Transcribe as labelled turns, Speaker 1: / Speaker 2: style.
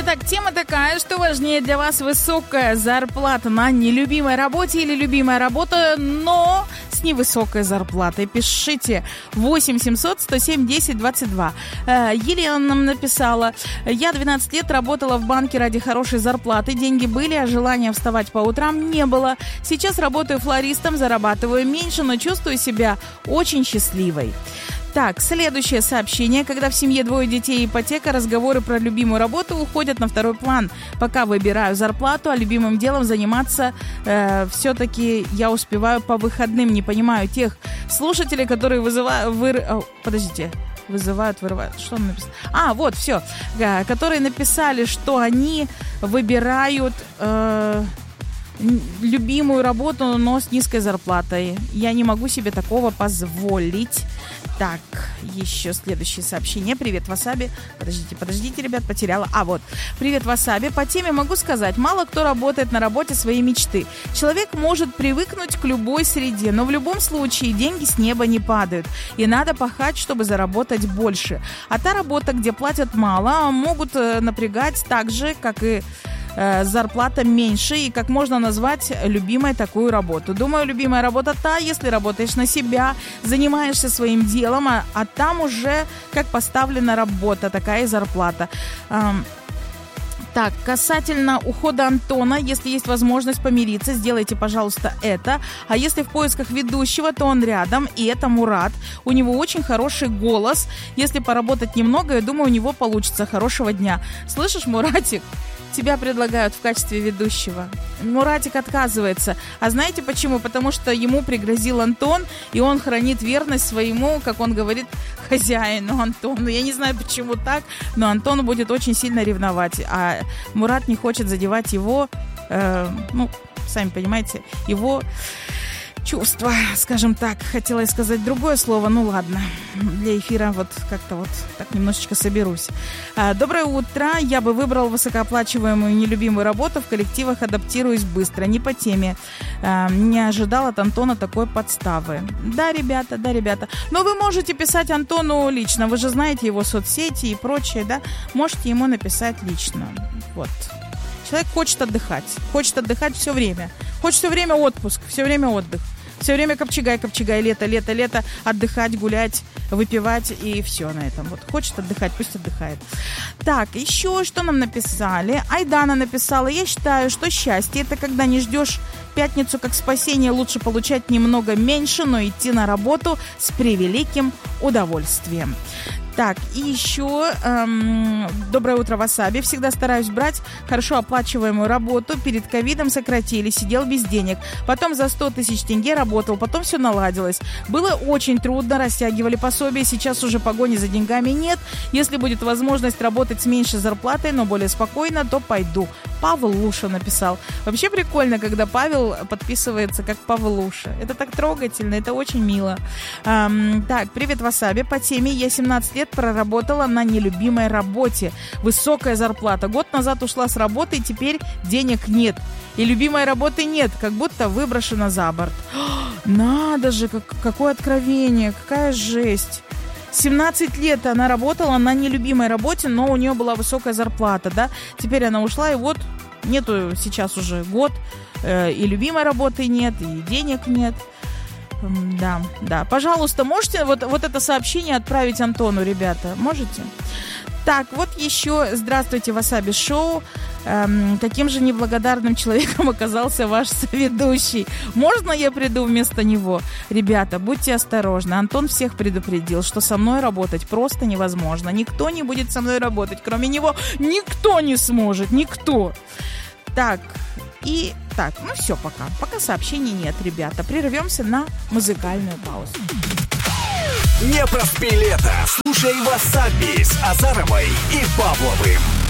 Speaker 1: Итак, тема такая, что важнее для вас: высокая зарплата на нелюбимой работе или любимая работа, но с невысокой зарплатой. Пишите 8 700 107 10 22. Елена нам написала: я 12 лет работала в банке ради хорошей зарплаты. Деньги были, а желания вставать по утрам не было. Сейчас работаю флористом, зарабатываю меньше, но чувствую себя очень счастливой. Так, следующее сообщение. Когда в семье 2 детей и ипотека, разговоры про любимую работу уходят на второй план. Пока выбираю зарплату, а любимым делом заниматься все-таки я успеваю по выходным. Не понимаю тех слушателей, которые вырывают. Что он написал? Вот, все. Которые написали, что они выбирают любимую работу, но с низкой зарплатой. Я не могу себе такого позволить. Так, еще следующее сообщение. Привет, Васаби. Подождите, ребят, потеряла. Вот. Привет, Васаби. По теме могу сказать, мало кто работает на работе своей мечты. Человек может привыкнуть к любой среде, но в любом случае деньги с неба не падают. И надо пахать, чтобы заработать больше. А та работа, где платят мало, могут напрягать так же, как и зарплата меньше, и как можно назвать любимой такую работу. Думаю, любимая работа та, если работаешь на себя, занимаешься своим делом, а там уже как поставлена работа, такая и зарплата. Так, касательно ухода Антона, если есть возможность помириться, сделайте, пожалуйста, это. А если в поисках ведущего, то он рядом, и это Мурат. У него очень хороший голос. Если поработать немного, я думаю, у него получится. Хорошего дня. Слышишь, Муратик? Тебя предлагают в качестве ведущего. Муратик отказывается. А знаете почему? Потому что ему пригрозил Антон, и он хранит верность своему, как он говорит, хозяину Антону. Я не знаю, почему так, но Антон будет очень сильно ревновать. А Мурат не хочет задевать его, сами понимаете, его чувства, скажем так. Хотела я сказать другое слово, ладно. Для эфира как-то так немножечко соберусь. Доброе утро. Я бы выбрал высокооплачиваемую нелюбимую работу. В коллективах адаптируюсь быстро. Не по теме. Не ожидал от Антона такой подставы. Да, ребята. Но вы можете писать Антону лично. Вы же знаете его соцсети и прочее, да? Можете ему написать лично. Вот. Человек хочет отдыхать все время. Хочет все время отпуск, все время отдых. Все время копчегай, лето, отдыхать, гулять, выпивать и все на этом. Хочет отдыхать, пусть отдыхает. Так, еще что нам написали? Айдана написала: я считаю, что счастье — это когда не ждешь пятницу как спасение, лучше получать немного меньше, но идти на работу с превеликим удовольствием. Так, и еще доброе утро, Васаби. Всегда стараюсь брать хорошо оплачиваемую работу. Перед ковидом сократили, сидел без денег. Потом за 100 тысяч тенге работал, потом все наладилось. Было очень трудно, растягивали пособие. Сейчас уже погони за деньгами нет. Если будет возможность работать с меньшей зарплатой, но более спокойно, то пойду. Павел Луша написал. Вообще прикольно, когда Павел подписывается как Павлуша. Это так трогательно, это очень мило. Так, привет, Васаби. По теме: я 17 лет проработала на нелюбимой работе. Высокая зарплата. Год назад ушла с работы, и теперь денег нет. И любимой работы нет, как будто выброшена за борт. Надо же, какое откровение, какая жесть. 17 лет она работала на нелюбимой работе, но у нее была высокая зарплата, да? Теперь она ушла, и нету сейчас уже год, и любимой работы нет, и денег нет. Да. Пожалуйста, можете вот это сообщение отправить Антону, ребята? Можете? Так, еще. Здравствуйте, Васаби Шоу. Каким же неблагодарным человеком оказался ваш соведущий? Можно я приду вместо него? Ребята, будьте осторожны. Антон всех предупредил, что со мной работать просто невозможно. Никто не будет со мной работать. Кроме него никто не сможет. Никто. Так, все, пока. Пока сообщений нет, ребята. Прервемся на музыкальную паузу.
Speaker 2: Не проспи лето. Слушай Васаби с Азаровой и Павловым.